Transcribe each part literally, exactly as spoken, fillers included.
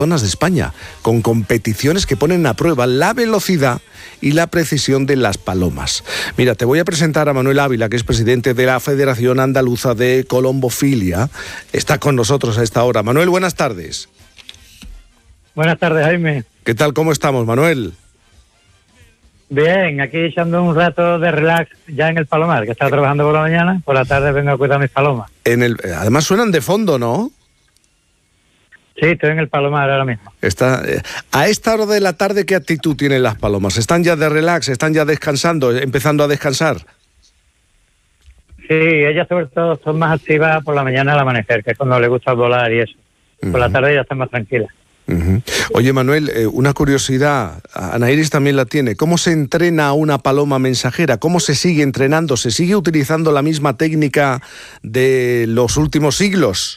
zonas de España, con competiciones que ponen a prueba la velocidad y la precisión de las palomas. Mira, te voy a presentar a Manuel Ávila, que es presidente de la Federación Andaluza de Colombofilia. Está con nosotros a esta hora. Manuel, buenas tardes. Buenas tardes, Jaime. ¿Qué tal? ¿Cómo estamos, Manuel? Bien, aquí echando un rato de relax ya en el Palomar, que estaba trabajando por la mañana, por la tarde vengo a cuidar mis palomas. En el, además suenan de fondo, ¿no? Sí, estoy en el Palomar ahora mismo. Está, eh, a esta hora de la tarde, ¿qué actitud tienen las palomas? ¿Están ya de relax? ¿Están ya descansando? ¿Empezando a descansar? Sí, ellas sobre todo son más activas por la mañana al amanecer, que es cuando les gusta volar y eso. Por uh-huh. la tarde ya están más tranquilas. Uh-huh. Oye, Manuel, eh, una curiosidad, Ana Iris también la tiene. ¿Cómo se entrena a una paloma mensajera? ¿Cómo se sigue entrenando? ¿Se sigue utilizando la misma técnica de los últimos siglos?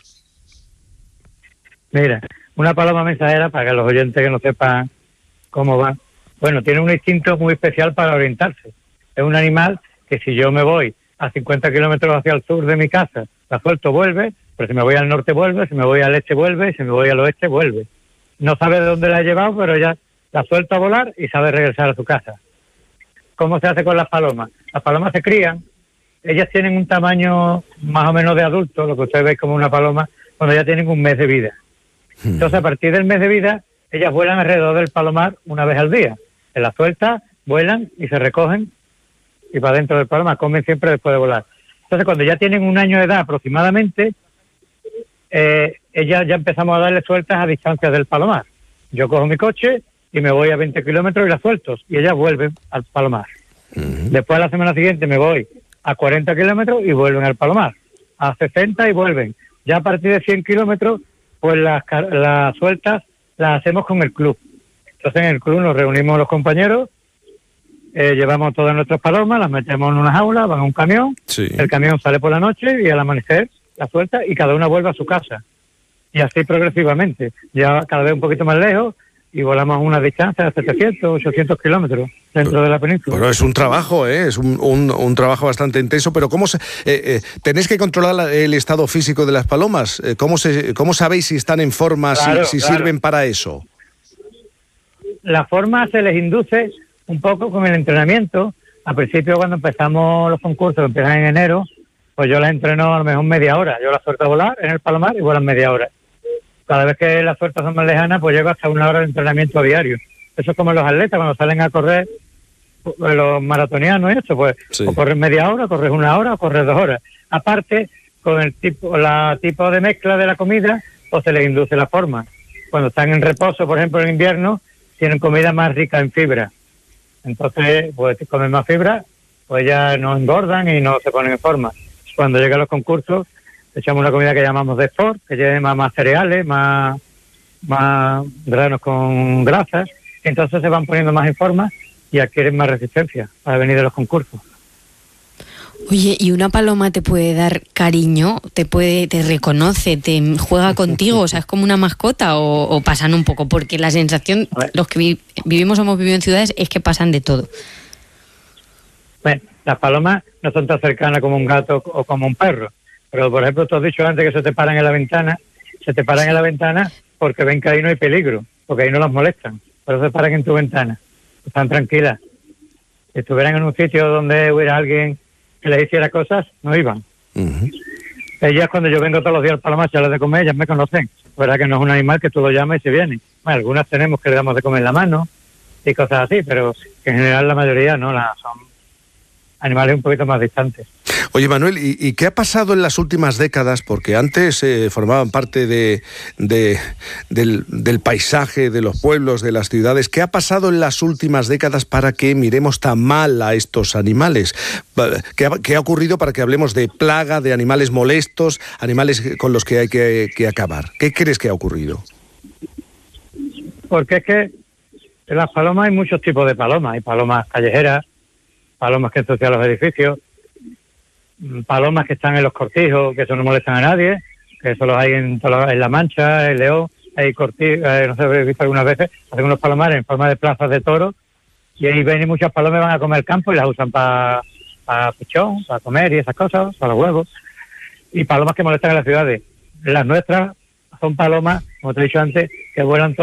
Mira, una paloma mensajera, para que los oyentes que no sepan cómo va, bueno, tiene un instinto muy especial para orientarse. Es un animal que si yo me voy a cincuenta kilómetros hacia el sur de mi casa, la suelto, vuelve, pero si me voy al norte vuelve, si me voy al este vuelve, si me voy al oeste vuelve. No sabe de dónde la he llevado, pero ya la suelto a volar y sabe regresar a su casa. ¿Cómo se hace con las palomas? Las palomas se crían, ellas tienen un tamaño más o menos de adulto, lo que ustedes ven como una paloma, cuando ya tienen un mes de vida. Entonces, a partir del mes de vida, ellas vuelan alrededor del palomar una vez al día. Se las suelta, vuelan y se recogen y para dentro del palomar. Comen siempre después de volar. Entonces, cuando ya tienen un año de edad aproximadamente, eh, ellas ya empezamos a darle sueltas a distancia del palomar. Yo cojo mi coche y me voy a veinte kilómetros y las suelto. Y ellas vuelven al palomar. Uh-huh. Después, la semana siguiente, me voy a cuarenta kilómetros y vuelven al palomar. A sesenta y vuelven. Ya a partir de cien kilómetros, pues las, las sueltas las hacemos con el club. Entonces en el club nos reunimos los compañeros, eh, llevamos todas nuestras palomas, las metemos en una jaula, van a un camión, sí. El camión sale por la noche y al amanecer la suelta y cada una vuelve a su casa. Y así progresivamente, ya cada vez un poquito más lejos y volamos a una distancia de setecientos, ochocientos kilómetros dentro pero, de la península. Pero es un trabajo, ¿eh? es un, un, un trabajo bastante intenso, pero ¿cómo se, eh, eh, tenéis que controlar el estado físico de las palomas? ¿Cómo, se, cómo sabéis si están en forma, claro, si, si claro. sirven para eso? La forma se les induce un poco con el entrenamiento. Al principio, cuando empezamos los concursos, que empiezan en enero, pues yo las entreno a lo mejor media hora. Yo las suelto a volar en el palomar y vuelan media hora. Cada vez que las sueltas son más lejanas, pues llego hasta una hora de entrenamiento a diario. Eso es como los atletas cuando salen a correr, los maratonianos y eso, pues sí. O corres media hora, corres una hora, o corres dos horas. Aparte, con el tipo, la tipo de mezcla de la comida, pues se les induce la forma. Cuando están en reposo, por ejemplo en invierno, tienen comida más rica en fibra. Entonces, pues si comen más fibra, pues ya no engordan y no se ponen en forma. Cuando llegan los concursos, echamos una comida que llamamos de sport, que lleve más, más cereales, más, más granos con grasas, entonces se van poniendo más en forma y adquieren más resistencia para venir de los concursos. Oye, ¿y una paloma te puede dar cariño? ¿Te puede, te reconoce, te juega contigo? O sea, ¿es como una mascota o, o pasan un poco? Porque la sensación, los que vi, vivimos o hemos vivido en ciudades, es que pasan de todo. Bueno, las palomas no son tan cercanas como un gato o como un perro. Pero, por ejemplo, tú has dicho antes que se te paran en la ventana. Se te paran en la ventana porque ven que ahí no hay peligro, porque ahí no las molestan. Por eso se paran en tu ventana. Están tranquilas. Si estuvieran en un sitio donde hubiera alguien que les hiciera cosas, no iban. Uh-huh. Ellas, cuando yo vengo todos los días al palomar a darles de comer, ellas me conocen. Verdad que no es un animal que tú lo llamas y se viene. Bueno, algunas tenemos que le damos de comer en la mano y cosas así, pero en general la mayoría no, la, son animales un poquito más distantes. Oye, Manuel, ¿y, y qué ha pasado en las últimas décadas? Porque antes eh, formaban parte de, de, del, del paisaje, de los pueblos, de las ciudades. ¿Qué ha pasado en las últimas décadas para que miremos tan mal a estos animales? ¿Qué ha, qué ha ocurrido para que hablemos de plaga, de animales molestos, animales con los que hay que, que acabar? ¿Qué crees que ha ocurrido? Porque es que en las palomas hay muchos tipos de palomas. Hay palomas callejeras, palomas que ensucian los edificios, palomas que están en los cortijos, que eso no molestan a nadie, que eso los hay en, en La Mancha, en León, hay cortijos, eh, no sé, he visto algunas veces, hacen unos palomares en forma de plazas de toros, y ahí ven y muchas palomas van a comer campo y las usan para pa pichón, para comer y esas cosas, para los huevos, y palomas que molestan en las ciudades. Las nuestras son palomas, como te he dicho antes, que vuelan